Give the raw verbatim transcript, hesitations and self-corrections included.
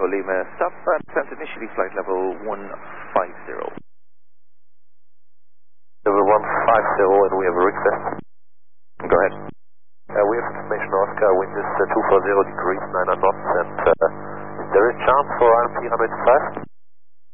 Bravo Lima, stop and descent initially flight level one five zero. Level one five zero, and we have a request. Go ahead. Uh, we have information Oscar, wind is uh, two four zero degrees, nine knots, and uh, is there a chance for R M P one oh five?